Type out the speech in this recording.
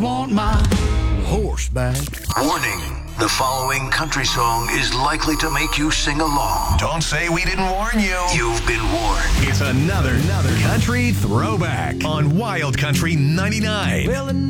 Want my horse back. Warning. The following country song is likely to make you sing along. Don't say we didn't warn you. You've been warned. It's another country throwback on Wild Country 99. Well,